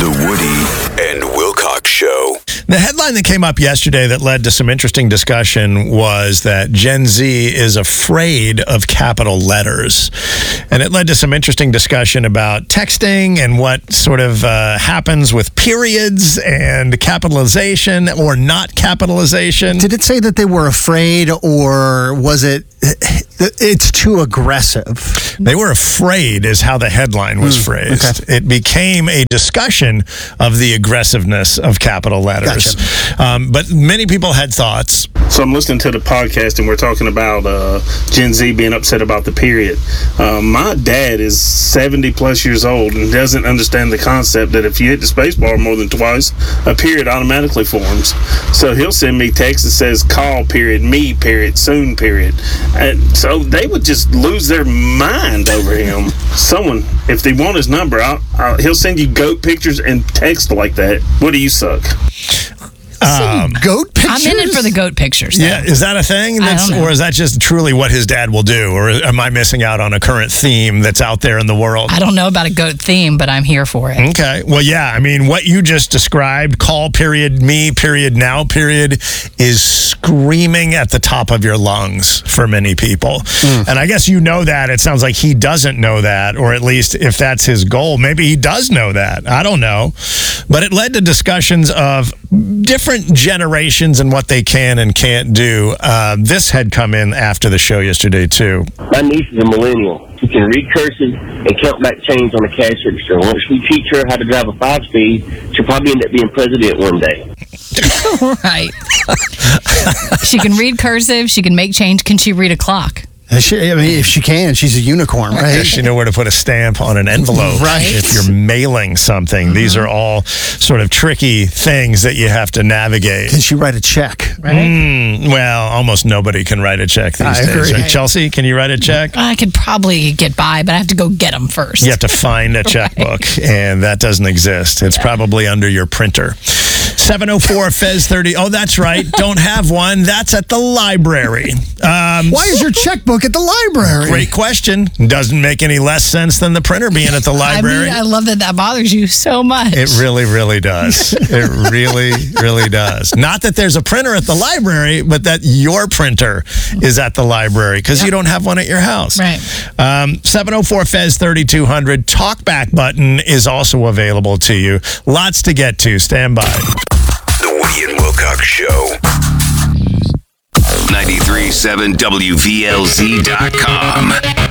The Woody and Wilcox Show. The headline that came up yesterday that led to some interesting discussion was that Gen Z is afraid of capital letters. And it led to some interesting discussion about texting and what sort of happens with periods and capitalization or not capitalization. Did it say that they were afraid, or was it it's too aggressive? They were afraid is how the headline was phrased. Okay. It became a discussion of the aggressiveness of capital letters. Gotcha. But many people had thoughts. So I'm listening to the podcast and we're talking about Gen Z being upset about the period. My dad is 70 plus years old and doesn't understand the concept that if you hit the space bar more than twice, a period automatically forms. So he'll send me text that says call period, me period, soon period. And so they would just lose their mind over him. Someone, if they want his number, he'll send you goat pictures and text like that. What do you suck? Goat pictures? I'm in it for the goat pictures. Though. Yeah, is that a thing? I don't know. Or is that just truly what his dad will do? Or am I missing out on a current theme that's out there in the world? I don't know about a goat theme, but I'm here for it. Okay. Well, yeah. I mean, what you just described, call period, me period, now period, is screaming at the top of your lungs for many people. And I guess you know that. It sounds like he doesn't know that, or at least if that's his goal, maybe he does know that. I don't know. But it led to discussions of different generations and what they can and can't do. This had come in after the show yesterday, too. My niece is a millennial. She can read cursive and count back change on a cash register. Once we teach her how to drive a 5-speed, she'll probably end up being president one day. Right. She can read cursive. She can make change. Can she read a clock? If she can, she's a unicorn, right? Does she know where to put a stamp on an envelope? Right. If you're mailing something. These are all sort of tricky things that you have to navigate. Can she write a check? Right. Well, almost nobody can write a check these I days. agree. Right? Chelsea, can you write a check? I could probably get by, but I have to go get them first. You have to find a checkbook, and that doesn't exist. It's probably under your printer. 704 Fez 30. Oh, that's right. Don't have one. That's at the library. Why is your checkbook at the library? Great question. Doesn't make any less sense than the printer being at the library. I love that bothers you so much. It really, really does. It really, really does. Not that there's a printer at the library, but that your printer is at the library because you don't have one at your house. Right. 704 Fez 3200. Talkback button is also available to you. Lots to get to. Stand by. The Woody and Wilcox Show. 93.7 WVLZ.com.